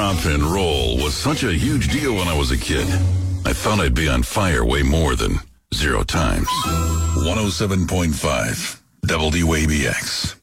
rock and roll was such a huge deal when I was a kid. I thought I'd be on fire way more than 0 times. 107.5 WABX.